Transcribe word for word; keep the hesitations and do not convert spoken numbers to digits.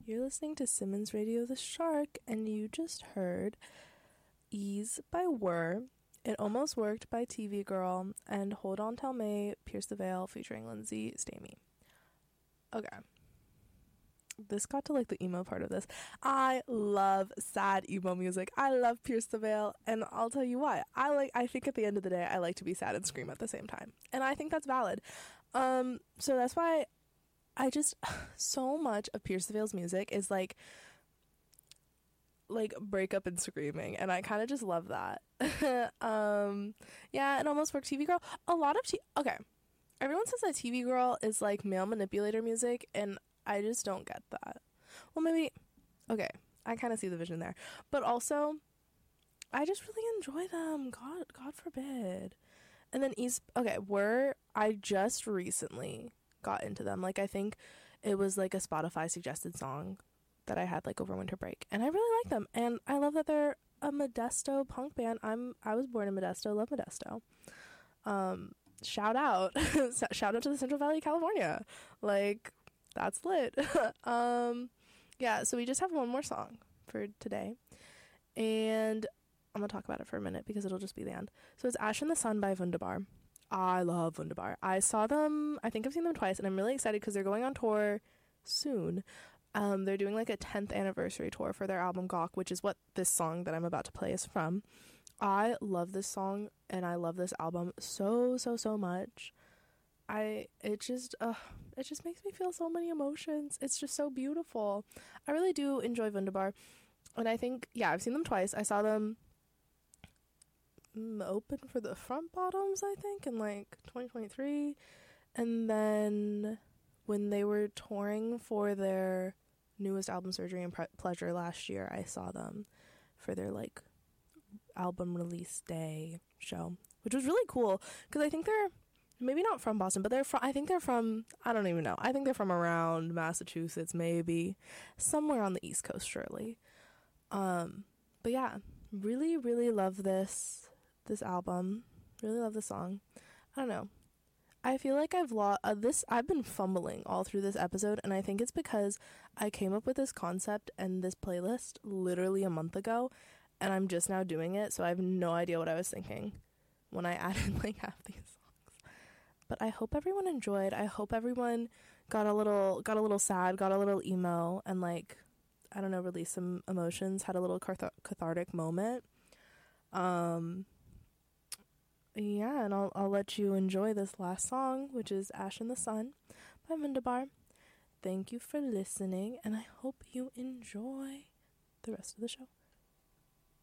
You're listening to Simmons Radio The Shark, and you just heard Ease by Were, It Almost Worked by T V Girl, and Hold On Tell May, Pierce the Veil featuring Lindsay Stamey. Okay. This got to like the emo part of this. I love sad emo music. I love Pierce the Veil, and I'll tell you why. I like I think at the end of the day I like to be sad and scream at the same time. And I think that's valid. Um so that's why I just so much of Pierce the Veil's music is like like breakup and screaming, and I kind of just love that. um yeah, and Almost Worked T V Girl. A lot of t- okay. Everyone says that T V Girl is like male manipulator music, and I just don't get that. Well, maybe, okay, I kind of see the vision there. But also, I just really enjoy them. God, God forbid. And then East, okay, Were, I just recently got into them. Like, I think it was like a Spotify suggested song that I had like over winter break. And I really like them. And I love that they're a Modesto punk band. I'm, I was born in Modesto, love Modesto. Um, shout out. Shout out to the Central Valley, California. Like, that's lit. um yeah, so we just have one more song for today, and I'm gonna talk about it for a minute because it'll just be the end. So it's Ash in the Sun by Wunderbar. I love Wunderbar. I saw them, I think I've seen them twice, and I'm really excited because they're going on tour soon. Um they're doing like a tenth anniversary tour for their album Gawk, which is what this song that I'm about to play is from. I love this song and I love this album so so so much. I it just uh it just makes me feel so many emotions. It's just so beautiful. I really do enjoy Wunderbar, and I think yeah I've seen them twice. I saw them mm, open for the Front Bottoms, I think, in like twenty twenty-three, and then when they were touring for their newest album Surgery and Pre- Pleasure last year, I saw them for their like album release day show, which was really cool because I think they're maybe not from Boston, but they're from, I think they're from, I don't even know. I think they're from around Massachusetts, maybe. Somewhere on the East Coast, surely. Um, but yeah, really, really love this, this album. Really love the song. I don't know. I feel like I've lost, uh, this, I've been fumbling all through this episode, and I think it's because I came up with this concept and this playlist literally a month ago, and I'm just now doing it, so I have no idea what I was thinking when I added like half these songs. But I hope everyone enjoyed. I hope everyone got a little got a little sad, got a little emo, and like, I don't know, released some emotions, had a little cath- cathartic moment. Um, yeah, and I'll I'll let you enjoy this last song, which is Ash in the Sun by Wunderbar. Thank you for listening, and I hope you enjoy the rest of the show.